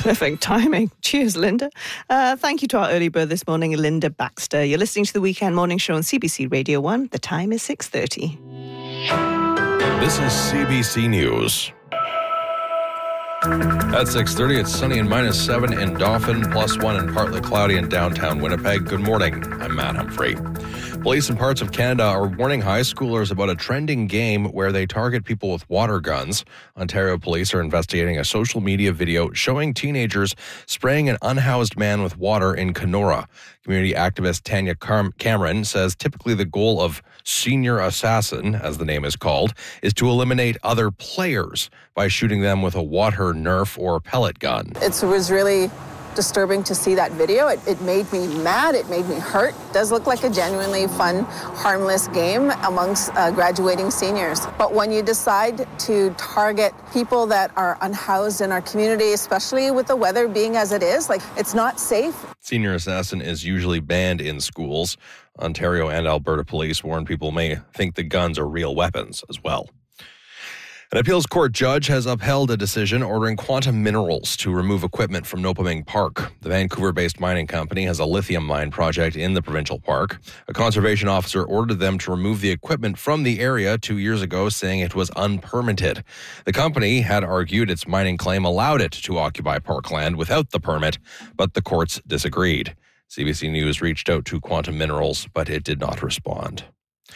Perfect timing. Cheers, Linda. Thank you to our early bird this morning, Linda Baxter. You're listening to the Weekend Morning Show on CBC Radio 1. The time is 6:30. This is CBC News. At 6:30, it's sunny and -7 in Dauphin, +1 and partly cloudy in downtown Winnipeg. Good morning. I'm Matt Humphrey. Police in parts of Canada are warning high schoolers about a trending game where they target people with water guns. Ontario police are investigating a social media video showing teenagers spraying an unhoused man with water in Kenora. Community activist Tanya Cameron says typically the goal of Senior Assassin, as the name is called, is to eliminate other players by shooting them with a water, Nerf, or pellet gun. It was really disturbing to see that video. It made me mad. It made me hurt. It does look like a genuinely fun, harmless game amongst graduating seniors. But when you decide to target people that are unhoused in our community, especially with the weather being as it is, it's not safe. Senior Assassin is usually banned in schools. Ontario and Alberta police warn people may think the guns are real weapons as well. An appeals court judge has upheld a decision ordering Quantum Minerals to remove equipment from Nopaming Park. The Vancouver-based mining company has a lithium mine project in the provincial park. A conservation officer ordered them to remove the equipment from the area 2 years ago, saying it was unpermitted. The company had argued its mining claim allowed it to occupy parkland without the permit, but the courts disagreed. CBC News reached out to Quantum Minerals, but it did not respond.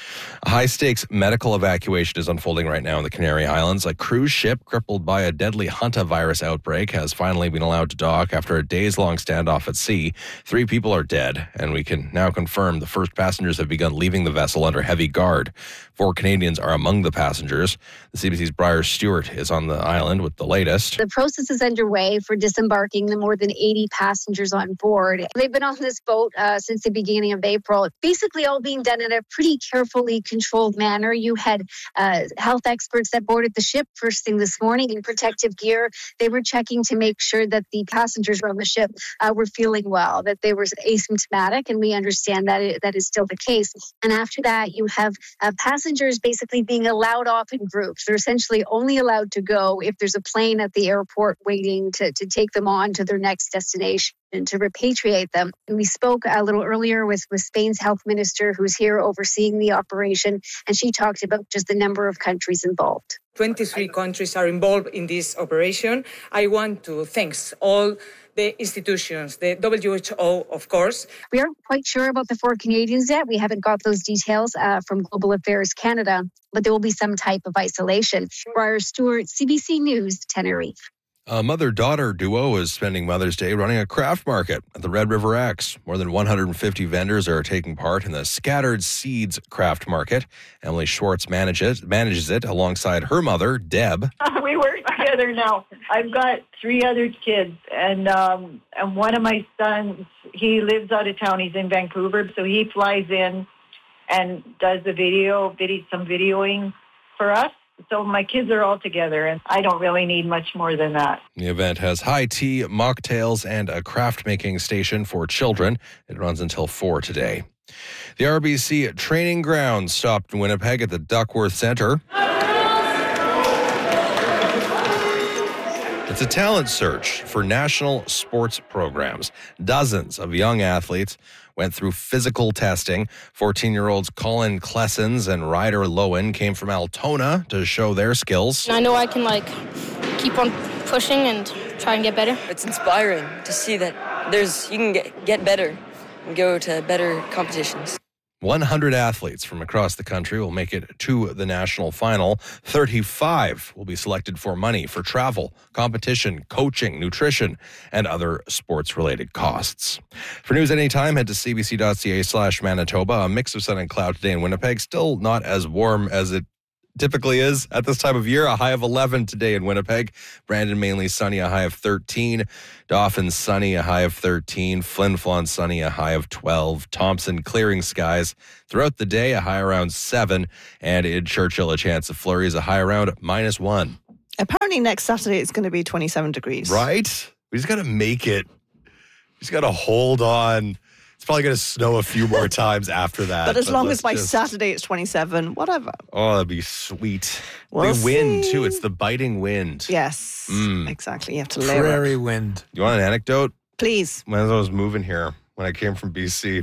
A high-stakes medical evacuation is unfolding right now in the Canary Islands. A cruise ship crippled by a deadly hantavirus outbreak has finally been allowed to dock after a days-long standoff at sea. 3 people are dead, and we can now confirm the first passengers have begun leaving the vessel under heavy guard. 4 Canadians are among the passengers. The CBC's Briar Stewart is on the island with the latest. The process is underway for disembarking the more than 80 passengers on board. They've been on this boat since the beginning of April, basically all being done in a pretty carefully controlled manner. You had health experts that boarded the ship first thing this morning in protective gear. They were checking to make sure that the passengers on the ship were feeling well, that they were asymptomatic, and we understand that that is still the case. And after that, you have passengers basically being allowed off in groups. They're essentially only allowed to go if there's a plane at the airport waiting to take them on to their next destination and to repatriate them. And we spoke a little earlier with Spain's health minister, who's here overseeing the operation, and she talked about just the number of countries involved. 23 countries are involved in this operation. I want to thank all the institutions, the WHO, of course. We aren't quite sure about the 4 Canadians yet. We haven't got those details from Global Affairs Canada, but there will be some type of isolation. Briar Stewart, CBC News, Tenerife. A mother-daughter duo is spending Mother's Day running a craft market at the Red River X. More than 150 vendors are taking part in the Scattered Seeds Craft Market. Emily Schwartz manages it alongside her mother, Deb. We work together now. I've got 3 other kids, and one of my sons, he lives out of town. He's in Vancouver, so he flies in and does some videoing for us. So my kids are all together, and I don't really need much more than that. The event has high tea, mocktails, and a craft-making station for children. It runs until 4 today. The RBC training ground stopped in Winnipeg at the Duckworth Centre. It's a talent search for national sports programs. Dozens of young athletes went through physical testing. 14-year-olds Colin Klessens and Ryder Lowen came from Altona to show their skills. I know I can keep on pushing and try and get better. It's inspiring to see that you can get better and go to better competitions. 100 athletes from across the country will make it to the national final. 35 will be selected for money for travel, competition, coaching, nutrition, and other sports-related costs. For news anytime, head to cbc.ca/Manitoba. A mix of sun and cloud today in Winnipeg. Still not as warm as it typically is at this time of year. A high of 11 today in Winnipeg. Brandon mainly sunny, a high of 13. Dauphin sunny, a high of 13. Flin Flon sunny, a high of 12. Thompson clearing skies throughout the day, a high around 7. And in Churchill, a chance of flurries, a high around -1. Apparently next Saturday it's going to be 27 degrees. Right? We just got to make it. We just got to hold on It's probably going to snow a few more times after that. But as long as by Saturday it's 27, whatever. Oh, that'd be sweet. We'll the wind, see. too. It's the biting wind. Yes, exactly. You have to layer Prairie it. wind. You want an anecdote? Please. When I was moving here, when I came from BC,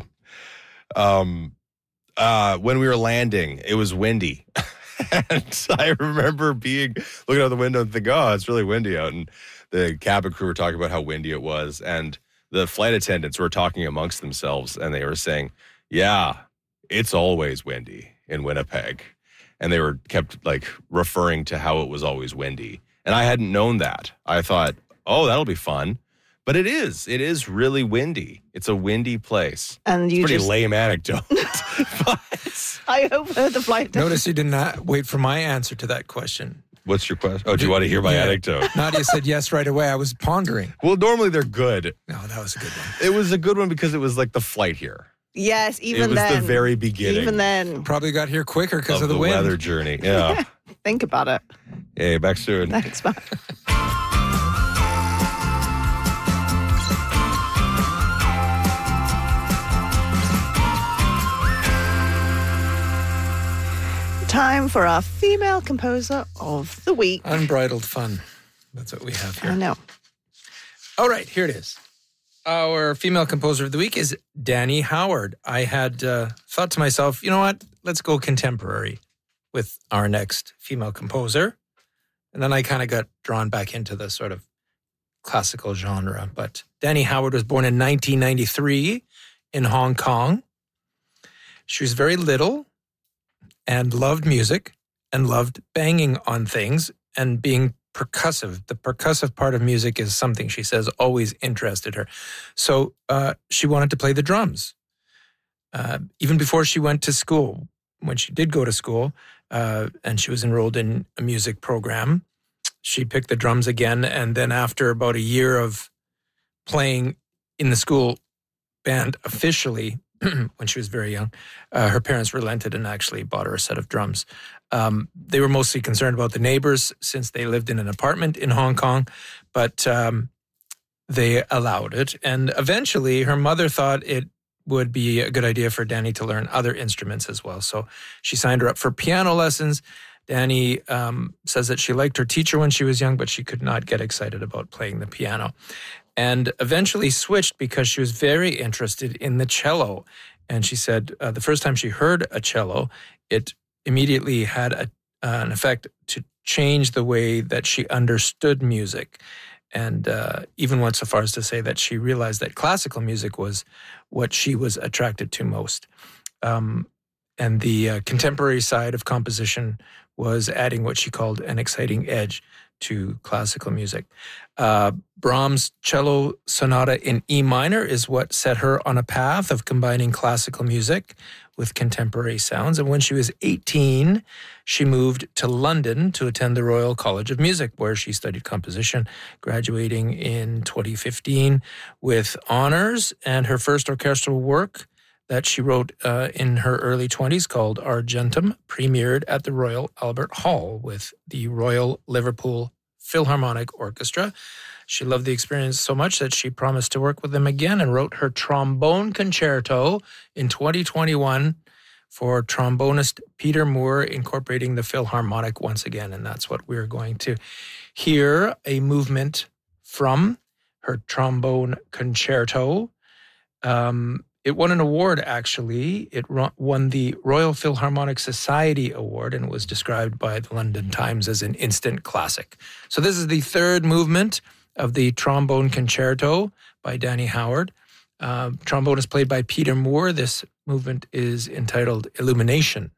when we were landing, it was windy. And I remember looking out the window and thinking, oh, it's really windy out. And the cabin crew were talking about how windy it was. And the flight attendants were talking amongst themselves, and they were saying, yeah, it's always windy in Winnipeg. And they kept referring to how it was always windy. And I hadn't known that. I thought, oh, that'll be fun. But it is. It is really windy. It's a windy place. And it's pretty lame anecdote. But I overheard the flight attendant. Notice you did not wait for my answer to that question. What's your question? Oh, do you want to hear my anecdote? Nadia said yes right away. I was pondering. Well, normally they're good. No, that was a good one. It was a good one because it was like the flight here. Yes, even then. It was then. the very beginning. Even then. Probably got here quicker because of the wind. weather journey. Yeah. Think about it. Hey, back soon. Thanks, bye. Time for our female composer of the week. Unbridled fun. That's what we have here. I know. All right, here it is. Our female composer of the week is Danny Howard. I had thought to myself, you know what? Let's go contemporary with our next female composer. And then I kind of got drawn back into the sort of classical genre. But Danny Howard was born in 1993 in Hong Kong. She was very little and loved music and loved banging on things and being percussive. The percussive part of music is something, she says, always interested her. So she wanted to play the drums. Even before she went to school, when she did go to school and she was enrolled in a music program, she picked the drums again. And then after about a year of playing in the school band officially, when she was very young, her parents relented and actually bought her a set of drums. They were mostly concerned about the neighbors since they lived in an apartment in Hong Kong, but they allowed it. And eventually her mother thought it would be a good idea for Danny to learn other instruments as well. So she signed her up for piano lessons. Danny says that she liked her teacher when she was young, but she could not get excited about playing the piano. And eventually switched because she was very interested in the cello. And she said the first time she heard a cello, it immediately had an effect to change the way that she understood music. And even went so far as to say that she realized that classical music was what she was attracted to most. And the contemporary side of composition was adding what she called an exciting edge to classical music. Brahms' Cello Sonata in E minor is what set her on a path of combining classical music with contemporary sounds. And when she was 18, she moved to London to attend the Royal College of Music, where she studied composition, graduating in 2015 with honors. And her first orchestral work that she wrote in her early 20s called Argentum premiered at the Royal Albert Hall with the Royal Liverpool Philharmonic Orchestra. She loved the experience so much that she promised to work with them again and wrote her trombone concerto in 2021 for trombonist Peter Moore, incorporating the Philharmonic once again. And that's what we're going to hear, a movement from her trombone concerto. It won an award, actually. It won the Royal Philharmonic Society Award and was described by the London Times as an instant classic. So this is the third movement of the trombone concerto by Danny Howard. Trombone is played by Peter Moore. This movement is entitled Illumination.